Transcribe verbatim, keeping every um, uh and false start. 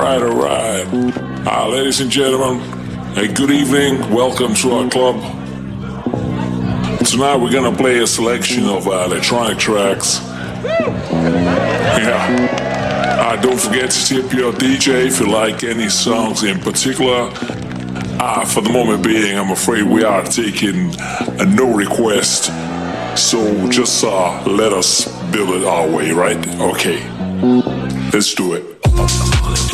right, all right. Uh, ladies and gentlemen, hey, good evening. Welcome to our club. Tonight we're gonna play a selection of uh, electronic tracks. Yeah. Uh, don't forget to tip your D J if you like any songs in particular. Uh, for the moment being, I'm afraid we are taking a no request. So just uh, let us build it our way, right? Okay. Let's do it.